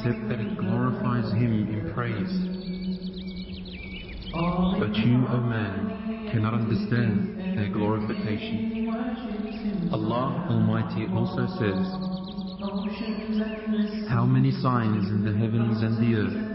except that it glorifies Him in praise. But you, O man, cannot understand their glorification. Allah Almighty also says, "How many signs in the heavens and the earth